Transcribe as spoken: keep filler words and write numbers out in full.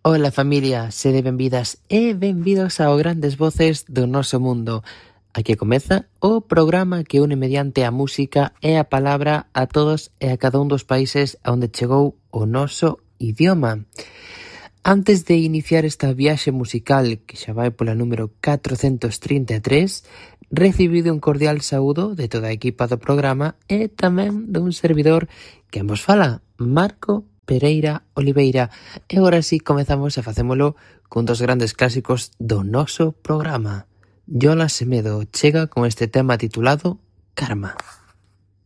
Ola familia, sede benvidas e benvidos ao Grandes Voces do Noso Mundo. Aquí comeza o programa que une mediante a música e a palabra a todos e a cada un dos países onde chegou o noso idioma. Antes de iniciar esta viaxe musical, que xa vai pola número catrocentos trinta e tres, recibido un cordial saúdo de toda a equipa do programa e tamén dun servidor que vos fala, Marco Pereira Oliveira. E agora sí comezamos e facémolo cun dos grandes clásicos do noso programa. Yola Semedo chega con este tema titulado Karma.